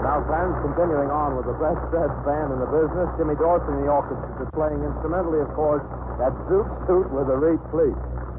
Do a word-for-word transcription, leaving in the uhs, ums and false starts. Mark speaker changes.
Speaker 1: Now, friends, continuing on with the best dressed band in the business, Jimmy Dorsey and the Orchestra, displaying instrumentally, of course, that Zoot Suit with a Reed Fleet.